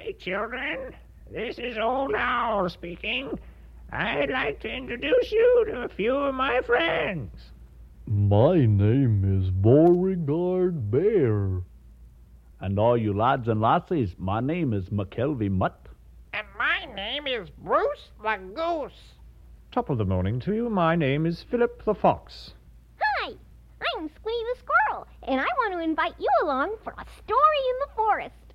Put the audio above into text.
Hey, children. This is Old Owl speaking. I'd like to introduce you to a few of my friends. My name is Beauregard Bear. And all you lads and lassies, my name is McKelvey Mutt. And my name is Bruce the Goose. Top of the morning to you. My name is Philip the Fox. Hi, I'm Squee the Squirrel, and I want to invite you along for a story in the forest.